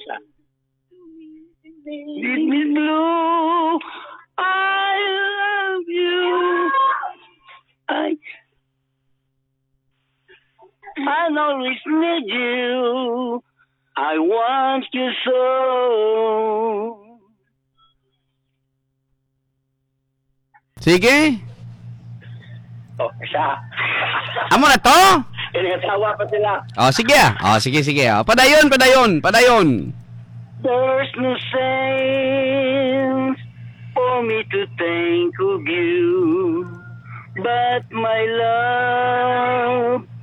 Leave me blue. I love you. I'll always need you. I want you so. Sige. Oh, isa. Amo na to? Inagasawa pa sila. Oh, sige ah. Oh, sige. Oh, padayon. There's no sense for me to think of you, but my love